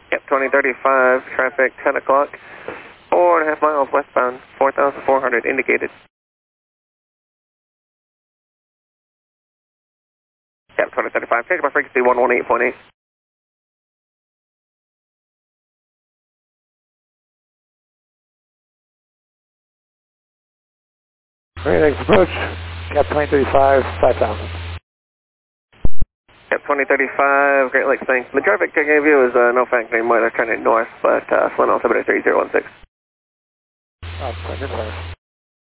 Yep, 2035, traffic 10 o'clock, 4.5 miles westbound, 4,400 indicated. Yep, 2035, change my frequency 118.8. Great Lakes approach, Cap 2035, 5000. Yep, 2035, Great Lakes, thanks. The traffic I gave you is no fact anymore, they're turning north, but Flint altimeter 3016. Oh, good.